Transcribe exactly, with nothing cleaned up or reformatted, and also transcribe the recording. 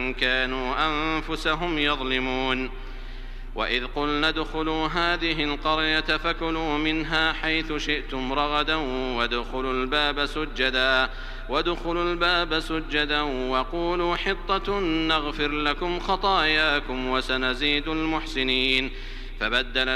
كانوا أنفسهم يظلمون. وإذ قلنا ادخلوا هذه القرية فكلوا منها حيث شئتم رغدا وادخلوا الباب سجدا وادخلوا الباب سجدا وقولوا حطة نغفر لكم خطاياكم وسنزيد المحسنين. فبدل